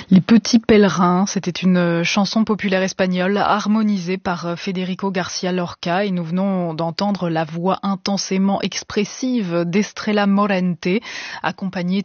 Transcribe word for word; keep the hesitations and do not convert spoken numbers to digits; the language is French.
Les Petits Pèlerins, c'était une chanson populaire espagnole harmonisée par Federico García Lorca et nous venons d'entendre la voix intensément expressive d'Estrella Morente, accompagnée